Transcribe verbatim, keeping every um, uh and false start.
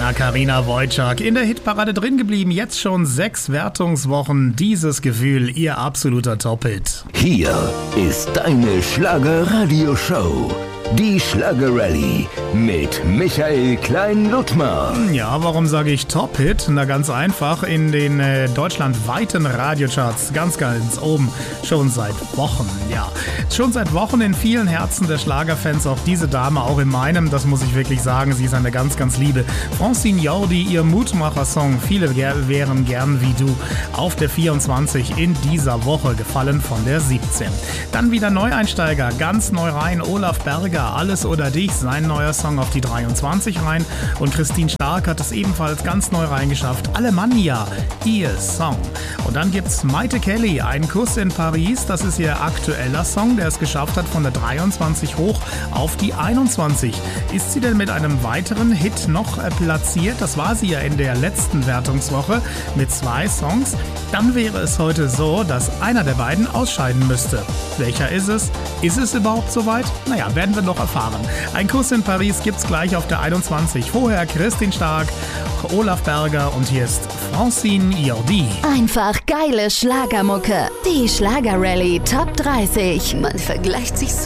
Na, Carina Wojcik in der Hitparade drin geblieben. Jetzt schon sechs Wertungswochen. Dieses Gefühl, ihr absoluter Top-Hit. Hier ist deine Schlager-Radio-Show. Die Schlager-Rallye mit Michael Klein-Ludmer. Ja, warum sage ich Top-Hit? Na, ganz einfach, in den äh, deutschlandweiten Radiocharts ganz, ganz oben, schon seit Wochen, ja. Schon seit Wochen in vielen Herzen der Schlagerfans, auch diese Dame, auch in meinem, das muss ich wirklich sagen, sie ist eine ganz, ganz liebe. Francine Jordi, ihr Mutmacher-Song, viele ger- wären gern wie du, auf der vierundzwanzig in dieser Woche, gefallen von der siebzehn. Dann wieder Neueinsteiger, ganz neu rein, Olaf Berger, Alles oder dich, sein neuer Song auf die dreiundzwanzig rein, und Christine Stark hat es ebenfalls ganz neu reingeschafft, Alemannia, ihr Song. Und dann gibt's Maite Kelly, Ein Kuss in Paris, das ist ihr aktueller Song, der es geschafft hat von der dreiundzwanzig hoch auf die einundzwanzig. Ist sie denn mit einem weiteren Hit noch äh, platziert? Das war sie ja in der letzten Wertungswoche mit zwei Songs. Dann wäre es heute so, dass einer der beiden ausscheiden müsste. Welcher ist es? Ist es überhaupt soweit? Naja, werden wir noch erfahren. Ein Kuss in Paris gibt's gleich auf der einundzwanzig. Vorher Christine Stark, Olaf Berger und hier ist Francine Jordi. Einfach geile Schlagermucke. Die Schlager-Rallye Top dreißig. Man vergleicht sich so